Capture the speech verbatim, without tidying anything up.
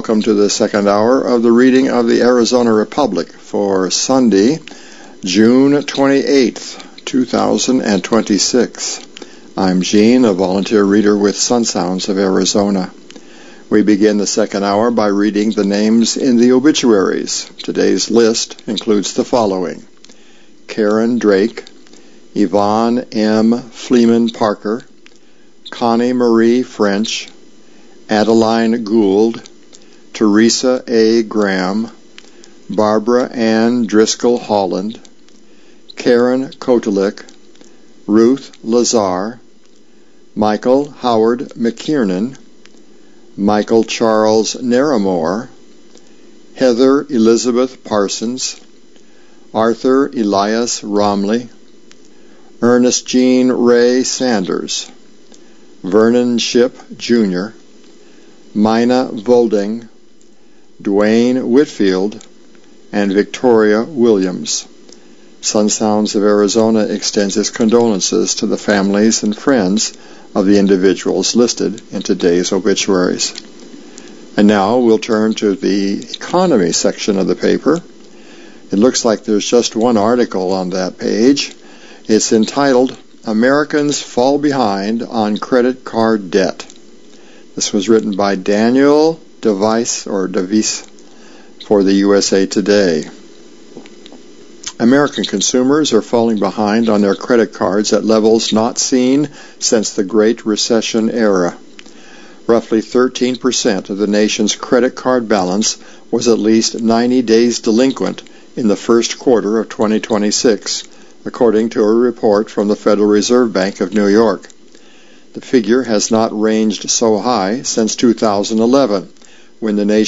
welcome to the second hour of the reading of the Arizona Republic for Sunday, June twenty-eighth, two thousand twenty-six. I'm Gene, a volunteer reader with Sun Sounds of Arizona. We begin the second hour by reading the names in the obituaries. Today's list includes the following: Karen Drake, Yvonne M. Fleeman Parker, Connie Marie French, Adeline Gould, Teresa A. Graham, Barbara Ann Driscoll Holland, Karen Kotelik, Ruth Lazar, Michael Howard McKiernan, Michael Charles Naramore, Heather Elizabeth Parsons, Arthur Elias Romley, Ernest Jean Ray Sanders, Vernon Ship Junior, Mina Volding, Dwayne Whitfield, and Victoria Williams. Sun Sounds of Arizona extends its condolences to the families and friends of the individuals listed in today's obituaries. And now we'll turn to the economy section of the paper. It looks like there's just one article on that page. It's entitled, Americans Fall Behind on Credit Card Debt. This was written by Daniel DeVice, or DeVice, for the U S A Today. American consumers are falling behind on their credit cards at levels not seen since the Great Recession era. Roughly thirteen percent of the nation's credit card balance was at least ninety days delinquent in the first quarter of twenty twenty-six, according to a report from the Federal Reserve Bank of New York. The figure has not ranged so high since two thousand eleven, when the nation